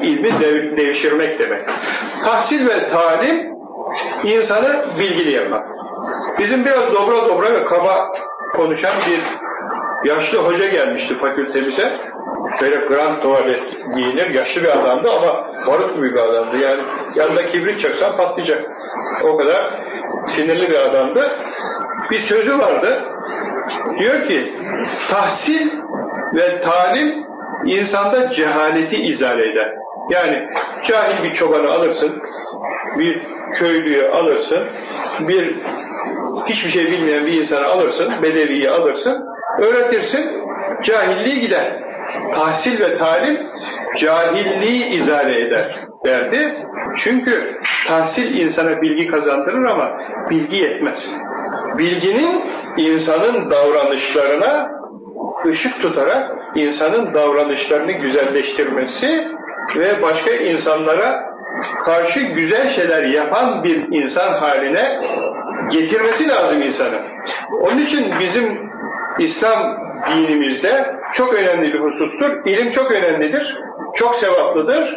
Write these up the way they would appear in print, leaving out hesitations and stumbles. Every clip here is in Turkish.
ilmi devşirmek demek. Tahsil ve talim insanı bilgili yapmak. Bizim biraz dobra ve kaba konuşan bir yaşlı hoca gelmişti fakültemize. Böyle grand tuvalet giyinir, yaşlı bir adamdı ama barut gibi bir adamdı. Yani yanında kibrit çaksan patlayacak. O kadar sinirli bir adamdı. Bir sözü vardı. Diyor ki, tahsil ve talim insanda cehaleti izale eder. Yani cahil bir çobanı alırsın, bir köylüyü alırsın, bir hiçbir şey bilmeyen bir insanı alırsın, bedeviyi alırsın, öğretirsin, cahilliği gider. Tahsil ve talim cahilliği izale eder derdi. Çünkü tahsil insana bilgi kazandırır ama bilgi yetmez. Bilginin insanın davranışlarına ışık tutarak insanın davranışlarını güzelleştirmesi ve başka insanlara karşı güzel şeyler yapan bir insan haline getirmesi lazım insanı. Onun için bizim İslam dinimizde çok önemli bir husustur. İlim çok önemlidir, çok sevaplıdır.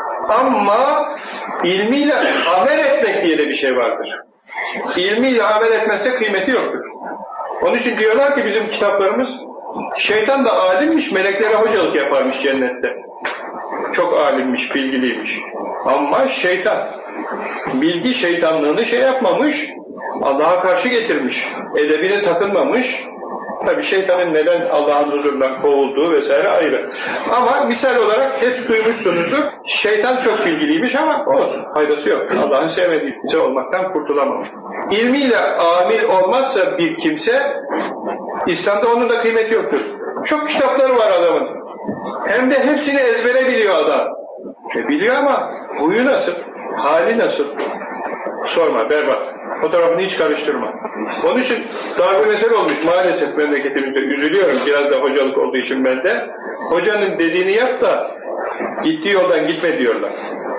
Ama ilmiyle amel etmek diye de bir şey vardır. İlmiyle amel etmezse kıymeti yoktur. Onun için diyorlar ki bizim kitaplarımız, şeytan da alimmiş, meleklere hocalık yaparmış cennette. Çok alimmiş, bilgiliymiş. Ama şeytan, bilgi şeytanlığını şey yapmamış, Allah'a karşı getirmiş, edebine takılmamış. Tabi şeytanın neden Allah'ın huzurundan kovulduğu vesaire ayrı. Ama misal olarak hep duymuşsunuzdur, şeytan çok bilgiliymiş ama olsun, faydası yok. Allah'ın sevmediği kimse olmaktan kurtulamamış. İlmiyle amil olmazsa bir kimse, İslam'da onun da kıymeti yoktur. Çok kitapları var adamın. Hem de hepsini ezbere biliyor adam. Biliyor ama huyu nasıl, hali nasıl? Sorma, berbat. Fotoğrafını hiç karıştırma. Onun için darbe mesele olmuş maalesef memleketimizde. Üzülüyorum biraz da hocalık olduğu için ben de. Hocanın dediğini yap da gittiği yoldan gitme diyorlar.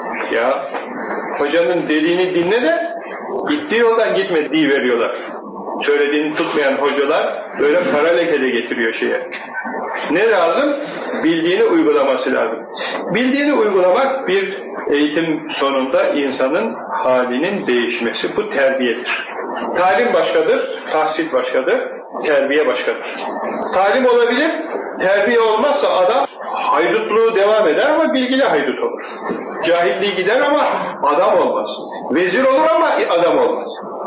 Ya hocanın dediğini dinle de gittiği yoldan gitme diye veriyorlar. Söylediğini tutmayan hocalar böyle kara lekede getiriyor şeye. Ne lazım? Bildiğini uygulaması lazım. Bildiğini uygulamak bir eğitim sonunda insanın halinin değişmesi. Bu terbiyedir. Talim başkadır, tahsil başkadır, terbiye başkadır. Talim olabilir, terbiye olmazsa adam haydutluğu devam eder ama bilgili haydut olur. Cahilliği gider ama adam olmaz. Vezir olur ama adam olmaz.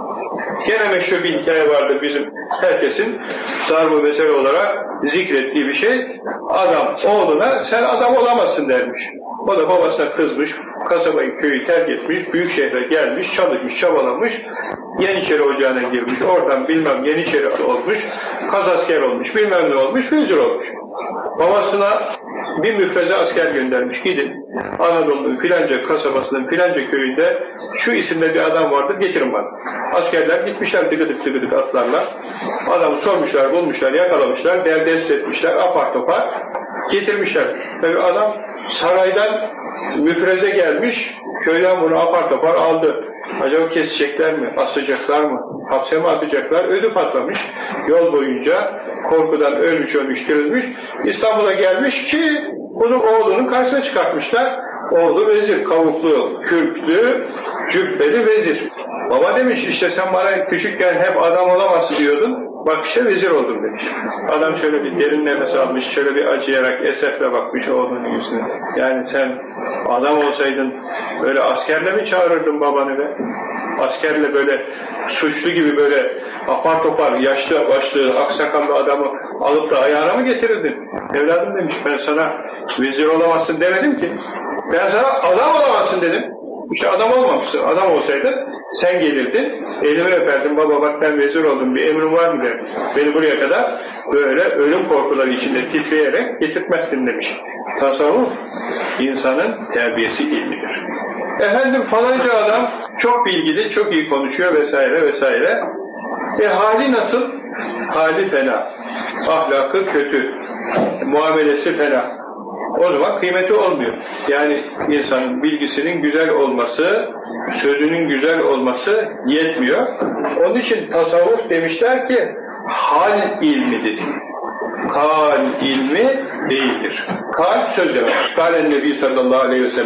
Gene meşhur bir hikaye vardır bizim herkesin darbu mesele olarak zikrettiği bir şey. Adam oğluna sen adam olamazsın dermiş. O da babasına kızmış, kasabayı köyü terk etmiş, büyük şehre gelmiş, çalışmış, çabalamış, Yeniçeri Ocağı'na girmiş, oradan bilmem Yeniçeri olmuş, kazasker olmuş, bilmem ne olmuş, vezir olmuş. Babasına bir müfreze asker göndermiş, gidin Anadolu'nun filanca kasabasının filanca köyünde şu isimde bir adam vardır, getirin bana. Askerler gitmişler tıkıdık atlarla, adamı sormuşlar, bulmuşlar, yakalamışlar, derdest etmişler, apar topar getirmişler. Tabii adam saraydan müfreze gelmiş, köyden bunu apar topar aldı. Acaba kesecekler mi, asacaklar mı, hapse mi atacaklar? Ödü patlamış. Yol boyunca korkudan ölmüş, dirilmiş. İstanbul'a gelmiş ki bunu oğlunun karşısına çıkartmışlar. Oğlu vezir, kavuklu, kürklü, cübbeli vezir. Baba demiş, işte sen bana küçükken hep adam olamazsın diyordun. Bak işte vezir oldum demiş. Adam şöyle bir derin nefes almış, şöyle bir acıyarak esefle bakmış oğlunun yüzüne. Yani sen adam olsaydın böyle askerle mi çağırırdın babanı be? Askerle böyle suçlu gibi böyle apar topar yaşlı başlı aksakallı adamı alıp da ayağına mı getirirdin? Evladım demiş, ben sana vezir olamazsın demedim ki. Ben sana adam olamazsın dedim. İşte adam olmamışsın. Adam olsaydın sen gelirdin, elimi öperdin, baba bak ben vezir oldum, bir emrim var mı der. Beni buraya kadar böyle ölüm korkuları içinde titreyerek getirtmezsin demiş. Tasavvuf, insanın terbiyesi ilmidir. Efendim falanca adam çok bilgili, çok iyi konuşuyor vesaire vesaire. Hali nasıl? Hali fena. Ahlakı kötü. Muamelesi fena. O zaman kıymeti olmuyor. Yani insanın bilgisinin güzel olması, sözünün güzel olması yetmiyor. Onun için tasavvuf demişler ki hal ilmidir. Kal ilmi değildir. Kal söz demek. Kâlen Nebi sallallahu aleyhi ve sellem